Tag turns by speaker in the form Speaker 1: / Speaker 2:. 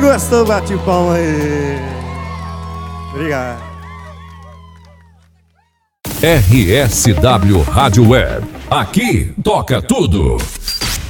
Speaker 1: gostou, bate palma aí. Obrigado.
Speaker 2: RSW Rádio Web. Aqui toca tudo.